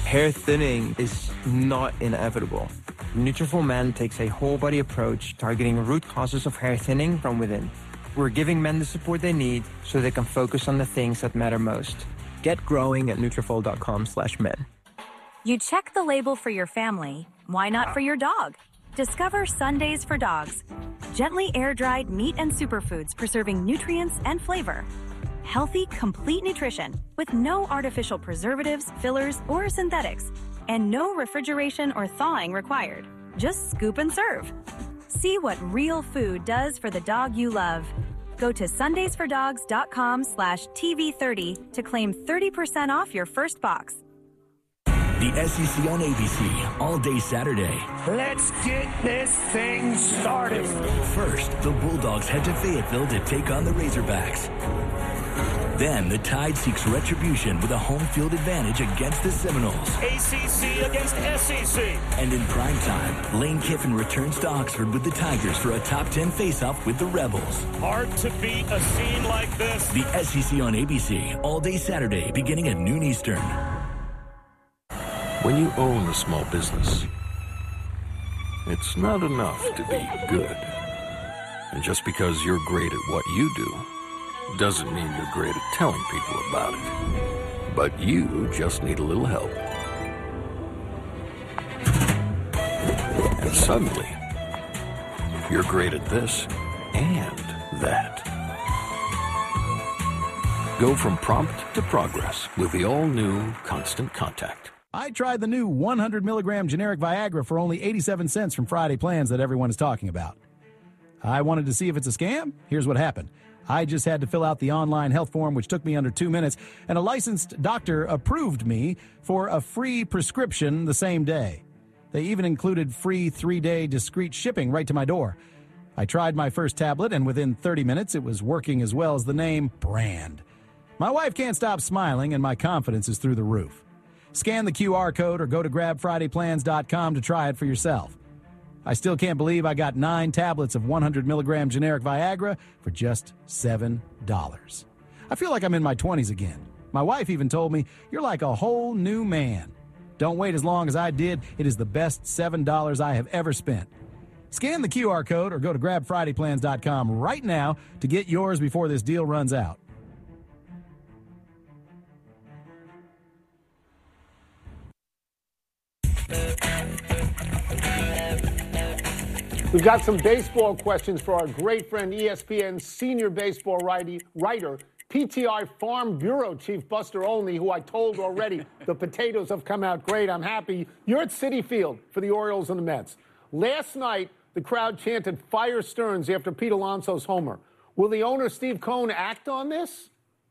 Hair thinning is not inevitable. Nutrafol Men takes a whole-body approach targeting root causes of hair thinning from within. We're giving men the support they need so they can focus on the things that matter most. Get growing at Nutrafol.com/men. You check the label for your family. Why not for your dog? Discover Sundays for Dogs. Gently air-dried meat and superfoods preserving nutrients and flavor. Healthy, complete nutrition with no artificial preservatives, fillers, or synthetics, and no refrigeration or thawing required. Just scoop and serve. See what real food does for the dog you love. Go to sundaysfordogs.com/TV30 to claim 30% off your first box. The SEC on ABC, all day Saturday. Let's get this thing started. First, the Bulldogs head to Fayetteville to take on the Razorbacks. Then, the Tide seeks retribution with a home field advantage against the Seminoles. ACC against SEC. And in primetime, Lane Kiffin returns to Oxford with the Tigers for a top 10 face-off with the Rebels. Hard to beat a scene like this. The SEC on ABC, all day Saturday, beginning at noon Eastern. When you own a small business, it's not enough to be good. And just because you're great at what you do, doesn't mean you're great at telling people about it. But you just need a little help. And suddenly, you're great at this and that. Go from prompt to progress with the all-new Constant Contact. I tried the new 100 milligram generic Viagra for only 87 cents from Friday Plans that everyone is talking about. I wanted to see if it's a scam. Here's what happened. I just had to fill out the online health form, which took me under 2 minutes, and a licensed doctor approved me for a free prescription the same day. They even included free 3-day discreet shipping right to my door. I tried my first tablet, and within 30 minutes, it was working as well as the name brand. My wife can't stop smiling, and my confidence is through the roof. Scan the QR code or go to grabfridayplans.com to try it for yourself. I still can't believe I got 9 tablets of 100 milligram generic Viagra for just $7. I feel like I'm in my 20s again. My wife even told me, "You're like a whole new man." Don't wait as long as I did. It is the best $7 I have ever spent. Scan the QR code or go to grabfridayplans.com right now to get yours before this deal runs out. We've got some baseball questions for our great friend, ESPN senior baseball writer, PTI Farm Bureau Chief Buster Olney, who I told already the potatoes have come out great. I'm happy. You're at Citi Field for the Orioles and the Mets. Last night, the crowd chanted "Fire Stearns" after Pete Alonso's homer. Will the owner, Steve Cohen, act on this?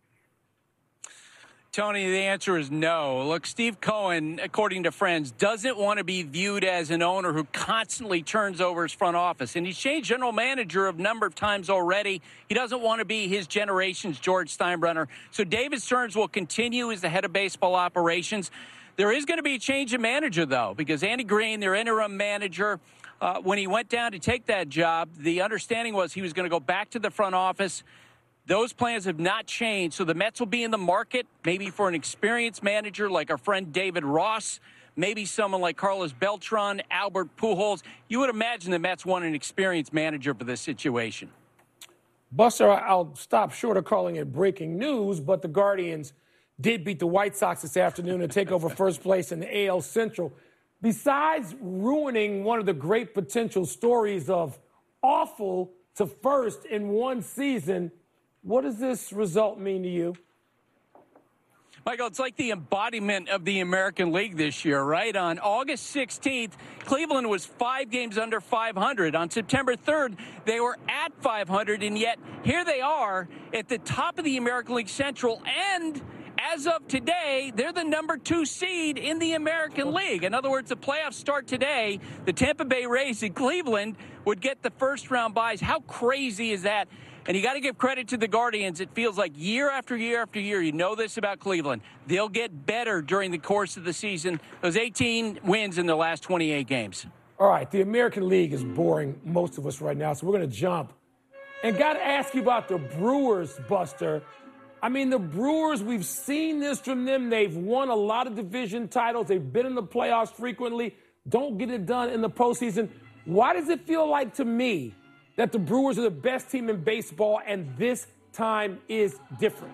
Tony, the answer is no. Look, Steve Cohen, according to friends, doesn't want to be viewed as an owner who constantly turns over his front office. And he's changed general manager a number of times already. He doesn't want to be his generation's George Steinbrenner. So David Stearns will continue as the head of baseball operations. There is going to be a change in manager, though, because Andy Green, their interim manager, when he went down to take that job, the understanding was he was going to go back to the front office. Those plans have not changed, so the Mets will be in the market, maybe for an experienced manager like our friend David Ross, maybe someone like Carlos Beltran, Albert Pujols. You would imagine the Mets want an experienced manager for this situation. Buster, I'll stop short of calling it breaking news, but the Guardians did beat the White Sox this afternoon to take over first place in the AL Central. Besides ruining one of the great potential stories of awful to first in one season, what does this result mean to you? Michael, it's like the embodiment of the American League this year, right? On August 16th, Cleveland was 5 games under 500. On September 3rd, they were at 500, and yet here they are at the top of the American League Central, and as of today, they're the number 2 seed in the American League. In other words, the playoffs start today. The Tampa Bay Rays in Cleveland would get the first-round byes. How crazy is that? And you got to give credit to the Guardians. It feels like year after year after year, you know this about Cleveland. They'll get better during the course of the season. Those 18 wins in their last 28 games. All right, the American League is boring most of us right now, so we're going to jump. And got to ask you about the Brewers, Buster. I mean, the Brewers, we've seen this from them. They've won a lot of division titles. They've been in the playoffs frequently. Don't get it done in the postseason. Why does it feel like to me that the Brewers are the best team in baseball and this time is different?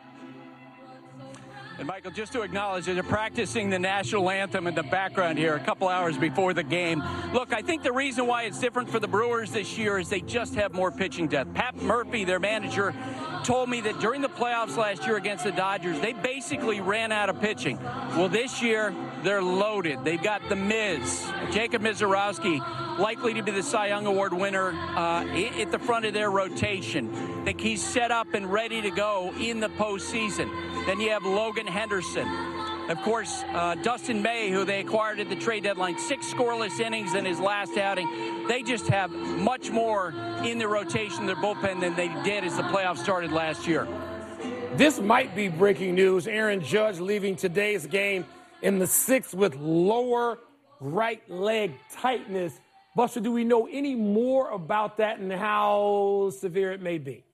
And, Michael, just to acknowledge that they're practicing the national anthem in the background here a couple hours before the game. Look, I think the reason why it's different for the Brewers this year is they just have more pitching depth. Pat Murphy, their manager, told me that during the playoffs last year against the Dodgers, they basically ran out of pitching. Well, this year, they're loaded. They've got the Miz, Jacob Mizorowski, likely to be the Cy Young Award winner at the front of their rotation. I think he's set up and ready to go in the postseason. Then you have Logan Henderson. Of course, Dustin May, who they acquired at the trade deadline, 6 scoreless innings in his last outing. They just have much more in their rotation, their bullpen, than they did as the playoffs started last year. This might be breaking news. Aaron Judge leaving today's game in the 6th with lower right leg tightness. Buster, do we know any more about that and how severe it may be?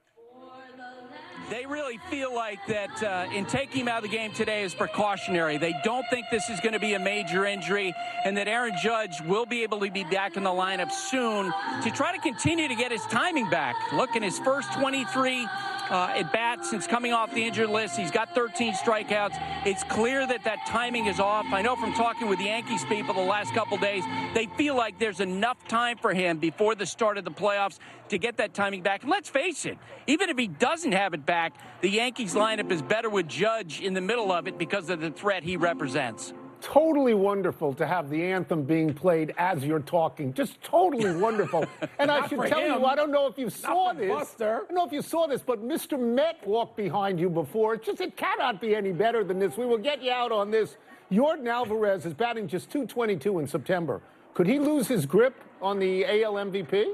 They really feel like that in taking him out of the game today is precautionary. They don't think this is going to be a major injury and that Aaron Judge will be able to be back in the lineup soon to try to continue to get his timing back. Look, in his first 23 at-bats since coming off the injured list, he's got 13 strikeouts. It's clear that that timing is off. I know from talking with the Yankees people the last couple days, they feel like there's enough time for him before the start of the playoffs to get that timing back. And let's face it, even if he doesn't have it back, the Yankees lineup is better with Judge in the middle of it because of the threat he represents. Totally wonderful to have the anthem being played as you're talking. Just totally wonderful. And I should tell you, I don't know if you saw this. I don't know if you saw this, but Mr. Met walked behind you before. It cannot be any better than this. We will get you out on this. Yordan Alvarez is batting just .222 in September. Could he lose his grip on the AL MVP?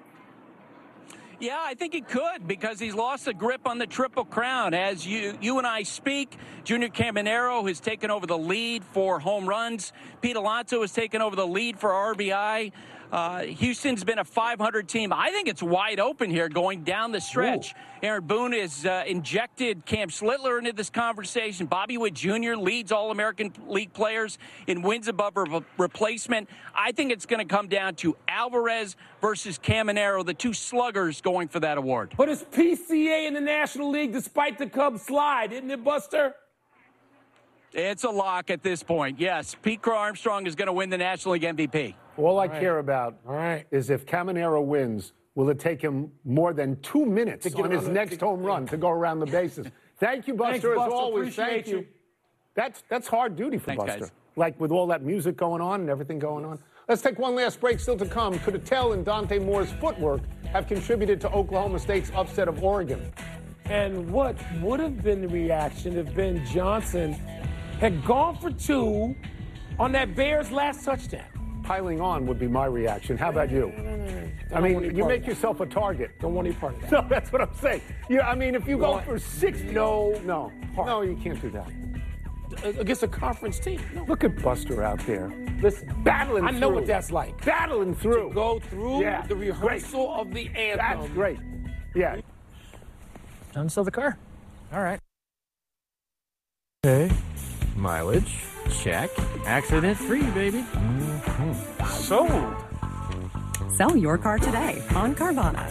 Yeah, I think he could because he's lost the grip on the Triple Crown. As you and I speak, Junior Caminero has taken over the lead for home runs. Pete Alonso has taken over the lead for RBI. Houston's been a .500 team. I think it's wide open here going down the stretch. Ooh. Aaron Boone has injected Cam Schlittler into this conversation. Bobby Witt Jr. leads All-American League players in wins above replacement. I think it's going to come down to Alvarez versus Caminero, the two sluggers going for that award. But it's PCA in the National League despite the Cubs slide, isn't it, Buster? It's a lock at this point, yes. Pete Crow Armstrong is going to win the National League MVP. All I care about is if Caminero wins, will it take him more than 2 minutes on his next home run to go around the bases? Thank you, Buster, as always. Thank you. That's hard duty for Buster. Guys. Like with all that music going on and everything going on. Let's take one last break still to come. Could Attell and Dante Moore's footwork have contributed to Oklahoma State's upset of Oregon? And what would have been the reaction if Ben Johnson had gone for 2 on that Bears' last touchdown? Piling on would be my reation. How about you? No. I mean, you make yourself a target. Don't want any part of that. No, that's what I'm saying. I mean, if you go for 6, no, you can't do that. Against a conference team. No. Look at Buster out there. Listen, battling I know what that's like. Battling through. To go through the rehearsal of the anthem. That's great. Yeah. Time to sell the car. All right. Okay. Mileage. Check. Accident-free, baby. Sold. Sell your car today on Carvana.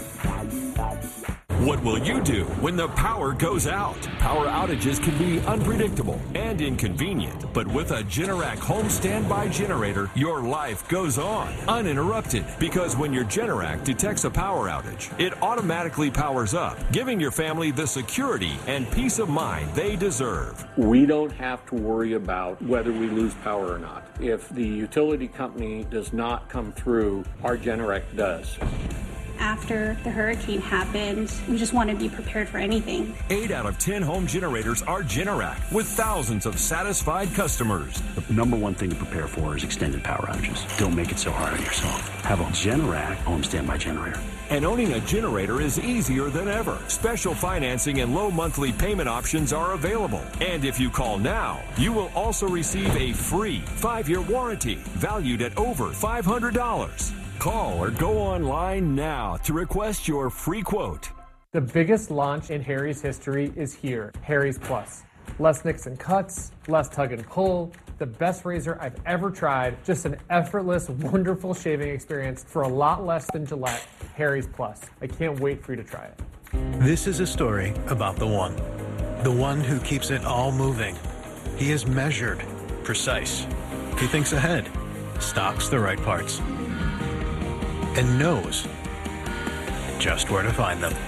What will you do when the power goes out? Power outages can be unpredictable and inconvenient, but with a Generac home standby generator, your life goes on uninterrupted, because when your Generac detects a power outage, it automatically powers up, giving your family the security and peace of mind they deserve. We don't have to worry about whether we lose power or not. If the utility company does not come through, our Generac does. After the hurricane happened, we just want to be prepared for anything. 8 out of 10 home generators are Generac, with thousands of satisfied customers. The number one thing to prepare for is extended power outages. Don't make it so hard on yourself. Have a Generac home standby generator. And owning a generator is easier than ever. Special financing and low monthly payment options are available. And if you call now, you will also receive a free 5-year warranty valued at over $500. Call or go online now to request your free quote. The biggest launch in Harry's history is here, Harry's Plus. Less nicks and cuts, less tug and pull, the best razor I've ever tried, just an effortless, wonderful shaving experience for a lot less than Gillette. Harry's Plus. I can't wait for you to try it. This is a story about the one who keeps it all moving. He is measured, precise. He thinks ahead, stocks the right parts, and knows just where to find them.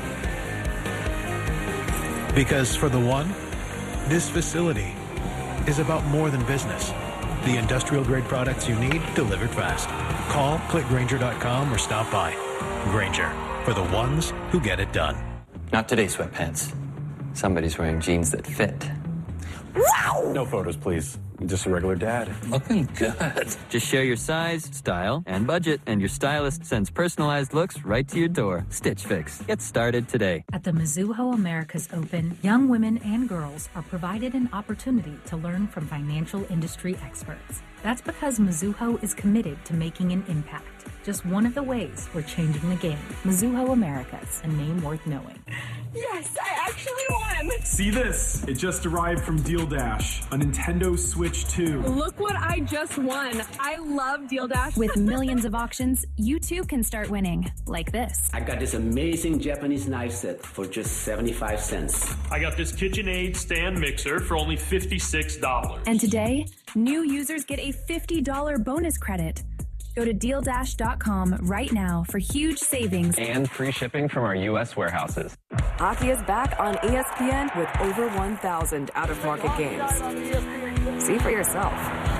Because for the one, this facility is about more than business. The industrial-grade products you need delivered fast. Call, click Grainger.com or stop by. Grainger, for the ones who get it done. Not today, sweatpants. Somebody's wearing jeans that fit. Wow! No photos, please. I'm just a regular dad. Looking good. Just share your size, style, and budget, and your stylist sends personalized looks right to your door. Stitch Fix. Get started today. At the Mizuho Americas Open, young women and girls are provided an opportunity to learn from financial industry experts. That's because Mizuho is committed to making an impact. Just one of the ways we're changing the game. Mizuho Americas, a name worth knowing. Yes, I actually won! See this? It just arrived from Deal Dash, a Nintendo Switch 2. Look what I just won. I love Deal Dash. With millions of auctions, you too can start winning, like this. I got this amazing Japanese knife set for just 75 cents. I got this KitchenAid stand mixer for only $56. And today, new users get a $50 bonus credit. Go to DealDash.com right now for huge savings and free shipping from our U.S. warehouses. Hockey is back on ESPN with over 1,000 out-of-market games. See for yourself.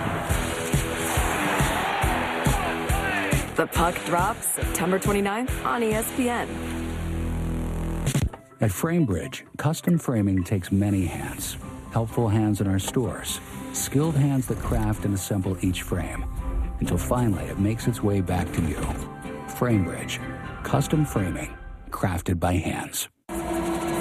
The puck drops September 29th on ESPN. At FrameBridge, custom framing takes many hands. Helpful hands in our stores. Skilled hands that craft and assemble each frame. Until finally it makes its way back to you. FrameBridge. Custom framing. Crafted by hands.